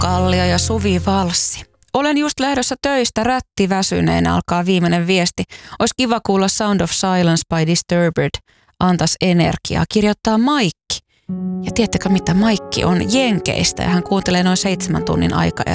Kallio ja Suvi Valssi. Olen just lähdössä töistä rättiväsyneenä, alkaa viimeinen viesti. Olisi kiva kuulla Sound of Silence by Disturbed. Antas energiaa, kirjoittaa Maikki. Ja tiedättekö mitä, Maikki on Jenkeistä ja hän kuuntelee noin 7 tunnin aikaerolla